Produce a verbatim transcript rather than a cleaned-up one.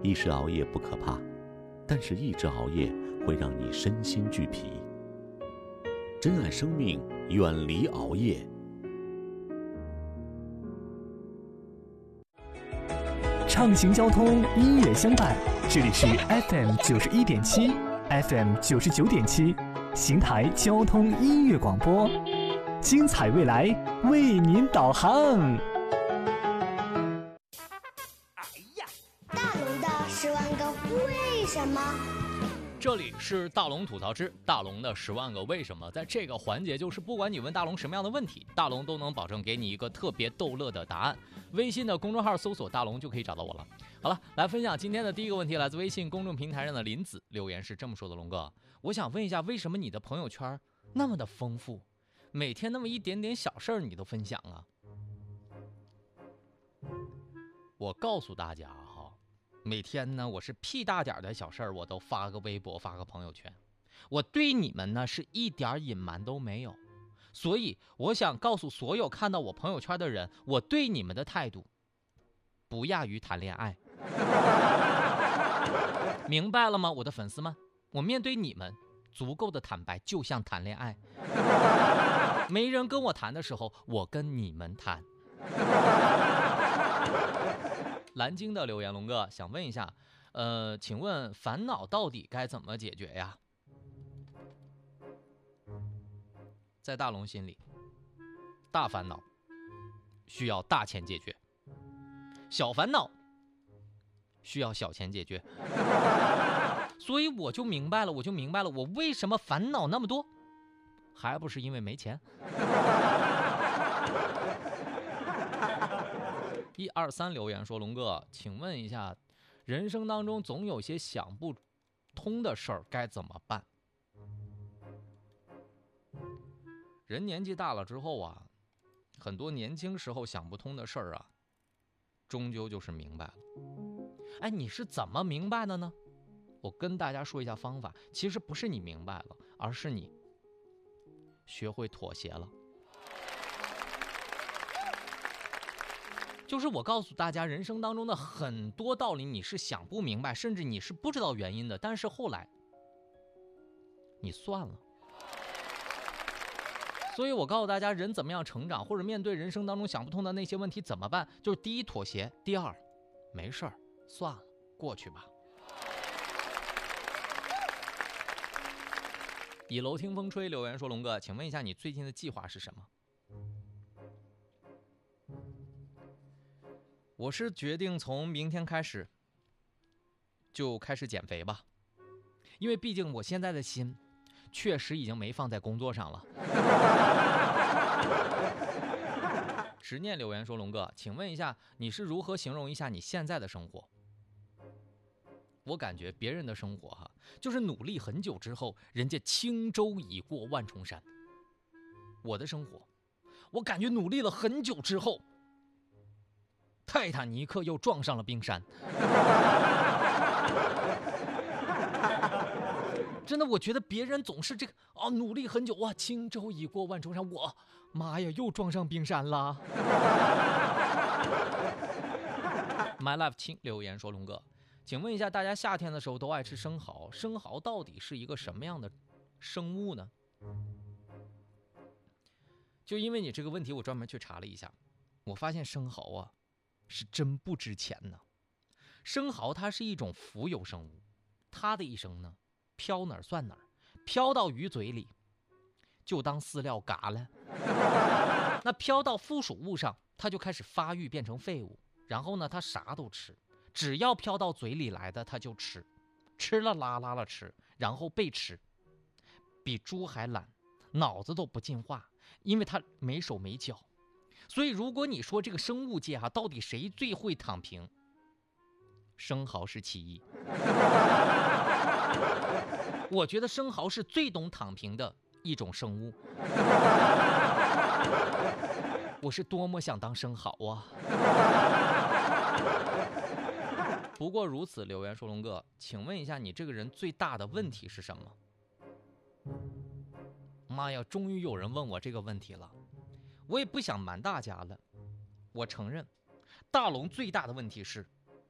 一时熬夜不可怕，但是一直熬夜会让你身心俱疲。珍爱生命，远离熬夜。 畅行交通，音乐相伴，这里是 F M 九十一点七 ，F M 九十九点七，邢台交通音乐广播，精彩未来为您导航。 大龙的十万个为什么？ 这里是大龙吐槽之大龙的十万个为什么。在这个环节，就是不管你问大龙什么样的问题，大龙都能保证给你一个特别逗乐的答案。微信的公众号搜索大龙就可以找到我了。好了，来分享今天的第一个问题，来自微信公众平台上的林子，留言是这么说的：龙哥，我想问一下，为什么你的朋友圈那么的丰富，每天那么一点点小事儿你都分享啊？我告诉大家哈，每天呢，我是屁大点的小事儿我都发个微博，发个朋友圈。我对你们呢是一点隐瞒都没有，所以我想告诉所有看到我朋友圈的人，我对你们的态度不亚于谈恋爱。明白了吗，我的粉丝们？我面对你们足够的坦白，就像谈恋爱。没人跟我谈的时候，我跟你们谈。蓝鲸的留言，龙哥想问一下，呃，请问烦恼到底该怎么解决呀？在大龙心里，大烦恼需要大钱解决，小烦恼需要小钱解决。所以我就明白了，我就明白了，我为什么烦恼那么多，还不是因为没钱。一二三留言说，龙哥，请问一下，人生当中总有些想不通的事儿，该怎么办？人年纪大了之后啊，很多年轻时候想不通的事儿啊，终究就是明白了。哎，你是怎么明白的呢？我跟大家说一下方法，其实不是你明白了，而是你学会妥协了。就是我告诉大家，人生当中的很多道理你是想不明白，甚至你是不知道原因的，但是后来你算了。所以我告诉大家，人怎么样成长，或者面对人生当中想不通的那些问题怎么办？就是第一，妥协；第二，没事儿，算了，过去吧。以楼听风吹留言说，龙哥，请问一下，你最近的计划是什么？我是决定从明天开始就开始减肥吧，因为毕竟我现在的心确实已经没放在工作上了。执念留言说，龙哥，请问一下，你是如何形容一下你现在的生活？我感觉别人的生活哈，就是努力很久之后，人家轻舟已过万重山。我的生活，我感觉努力了很久之后，泰坦尼克又撞上了冰山。真的，我觉得别人总是这个哦，努力很久哇，轻舟已过万重山，我妈呀，又撞上冰山了。My Life 亲留言说，龙哥，请问一下，大家夏天的时候都爱吃生蚝，生蚝到底是一个什么样的生物呢？就因为你这个问题，我专门去查了一下，我发现生蚝啊是真不值钱呢。生蚝它是一种浮游生物，它的一生呢，飘哪儿算哪儿，飘到鱼嘴里就当饲料嘎了，那飘到附属物上，它就开始发育变成废物，然后呢，它啥都吃，只要飘到嘴里来的它就吃，吃了拉拉了吃，然后被吃，比猪还懒，脑子都不进化，因为它没手没脚。所以如果你说这个生物界哈、啊，到底谁最会躺平，生蚝是其一。我觉得生蚝是最懂躺平的一种生物。我是多么想当生蚝啊！不过如此，留言说，龙哥，请问一下，你这个人最大的问题是什么？妈呀，终于有人问我这个问题了。我也不想瞒大家了，我承认，大龙最大的问题是